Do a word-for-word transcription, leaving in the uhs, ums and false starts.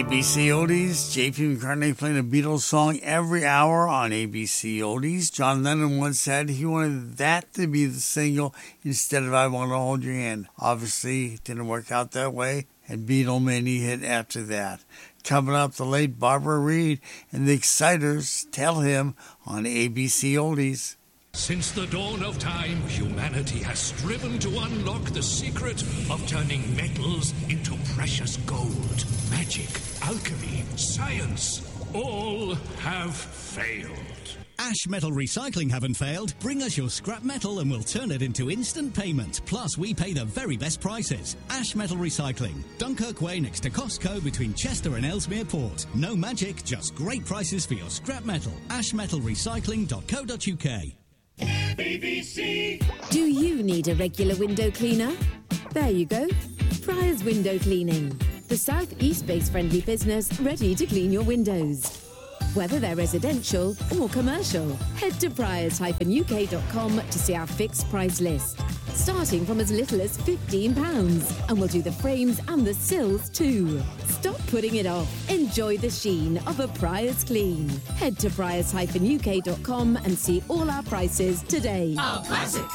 A B C Oldies, J P McCartney playing a Beatles song every hour on A B C Oldies. John Lennon once said he wanted that to be the single instead of I Want to Hold Your Hand. Obviously, it didn't work out that way, and Beatlemania hit after that. Coming up, the late Barbara Reed and the Exciters Tell Him on A B C Oldies. Since the dawn of time, humanity has striven to unlock the secret of turning metals into precious gold. Magic, alchemy, science, all have failed. Ash Metal Recycling haven't failed. Bring us your scrap metal and we'll turn it into instant payment. Plus, we pay the very best prices. Ash Metal Recycling. Dunkirk Way next to Costco between Chester and Ellesmere Port. No magic, just great prices for your scrap metal. ash metal recycling dot co dot uk. B B C. Do you need a regular window cleaner? There you go. Pryor's Window Cleaning. The South East-based friendly business ready to clean your windows. Whether they're residential or commercial, head to Pryors U K dot com to see our fixed price list. Starting from as little as fifteen pounds. And we'll do the frames and the sills too. Stop putting it off. Enjoy the sheen of a Pryors clean. Head to Pryors U K dot com and see all our prices today. Our classic.